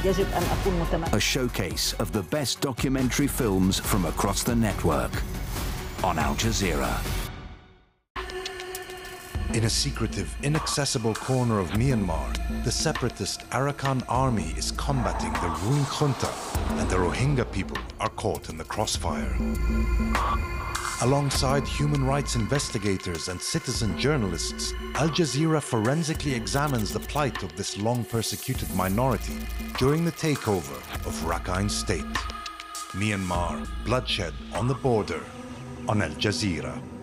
A showcase of the best documentary films from across the network on Al Jazeera. In a secretive, inaccessible corner of Myanmar, the separatist Arakan army is combating the ruling junta, and the Rohingya people are caught in the crossfire. Alongside human rights investigators and citizen journalists, Al Jazeera forensically examines the plight of this long-persecuted minority during the takeover of Rakhine State. Myanmar, bloodshed on the border, on Al Jazeera.